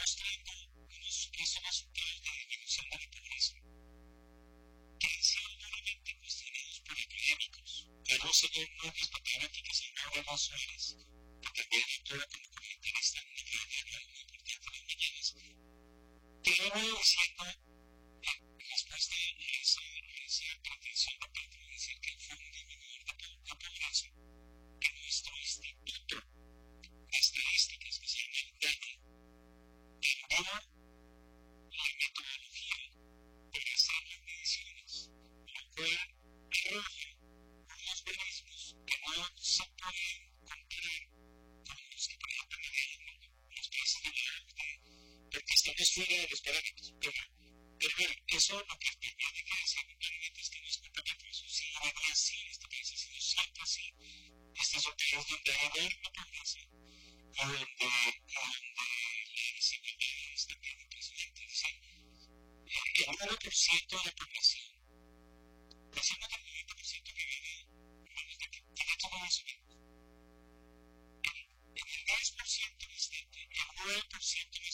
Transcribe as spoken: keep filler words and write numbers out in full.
mostrando unos supuestos resultados de disminución de la pobreza, que han sido duramente cuestionados por académicos. Algo señor Núñez Patarática, señor Ramón Suárez, que también actúa como comentarista en una cadena muy importante en las mañanas, que ha venido diciendo, en respuesta a esa, a esa pretensión de Petro de decir que fue un disminuidor de la pobreza, que nuestro instituto de estadísticas, que se llama el DANE, envió la metodología para hacer las mediciones, lo cual arroja unos verismos que no se pueden comparar con los que, por ejemplo, medían los países de la O C D E, porque estamos fuera de los parámetros. Pero, pero bueno, eso lo que tiene que decir realmente es que no es culpa de eso sí debería así, este país ha sido siempre así. Este es un país donde hay enorme pobreza, y donde, donde la desigualdad es también impresionante. Es decir, el nueve por ciento de la población, decimos que el noventa por ciento que vive menos de quinientos mensuales, en el diez por ciento restante, el nueve por ciento